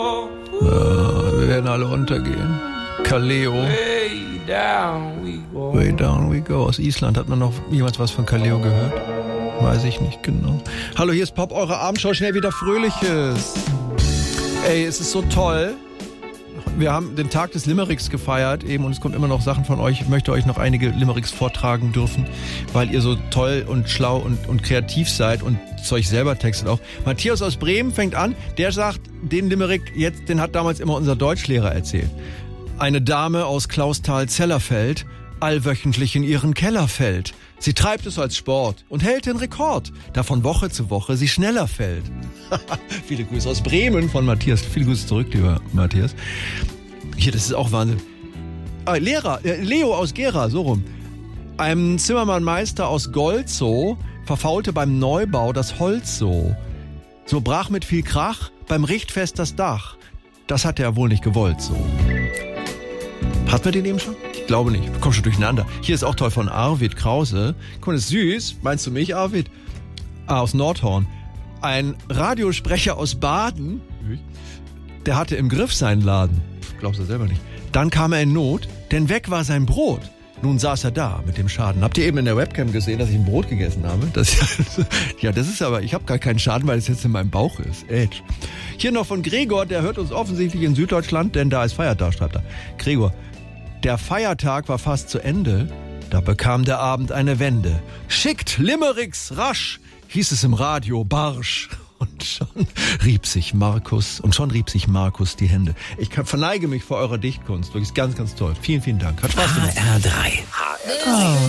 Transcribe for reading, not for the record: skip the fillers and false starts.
Wir werden alle untergehen. Kaleo. Way down we go. Aus Island. Hat man noch jemals was von Kaleo gehört? Weiß ich nicht genau. Hallo, hier ist Pop, eure Abendschau. Schnell wieder Fröhliches. Ey, es ist so toll. Wir haben den Tag des Limericks gefeiert eben und es kommen immer noch Sachen von euch. Ich möchte euch noch einige Limericks vortragen dürfen, weil ihr so toll und schlau und kreativ seid und Zeug selber textet auch. Matthias aus Bremen fängt an, der sagt, den Limerick jetzt, den hat damals immer unser Deutschlehrer erzählt. Eine Dame aus Clausthal-Zellerfeld allwöchentlich in ihren Keller fällt. Sie treibt es als Sport und hält den Rekord, da von Woche zu Woche sie schneller fällt. Viele Grüße aus Bremen von Matthias. Viele Grüße zurück, lieber Matthias. Hier, das ist auch Wahnsinn. Leo aus Gera, so rum. Ein Zimmermannmeister aus Golzow verfaulte beim Neubau das Holz so. So brach mit viel Krach beim Richtfest das Dach. Das hat er wohl nicht gewollt so. Hatten wir den eben schon? Ich glaube nicht. Komm schon durcheinander. Hier ist auch toll von Arvid Krause. Guck mal, das ist süß. Meinst du mich, Arvid? Aus Nordhorn. Ein Radiosprecher aus Baden, der hatte im Griff seinen Laden. Glaubst du selber nicht. Dann kam er in Not, denn weg war sein Brot. Nun saß er da mit dem Schaden. Habt ihr eben in der Webcam gesehen, dass ich ein Brot gegessen habe? Das ist aber, ich habe gar keinen Schaden, weil es jetzt in meinem Bauch ist. Edge. Hier noch von Gregor, der hört uns offensichtlich in Süddeutschland, denn da ist Feiertag, schreibt er. Gregor, der Feiertag war fast zu Ende, da bekam der Abend eine Wende. Schickt Limericks rasch, hieß es im Radio barsch. Und schon rieb sich Markus die Hände. Ich verneige mich vor eurer Dichtkunst. Wirklich ganz, ganz toll. Vielen, vielen Dank. Hat Spaß gemacht. HR3.